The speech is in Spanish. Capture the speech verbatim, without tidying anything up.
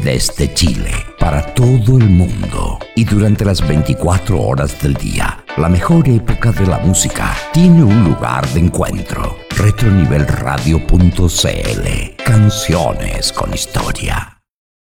desde Chile, para todo el mundo y durante las veinticuatro horas del día. La mejor época de la música tiene un lugar de encuentro. Retronivelradio punto c l. Canciones con historia.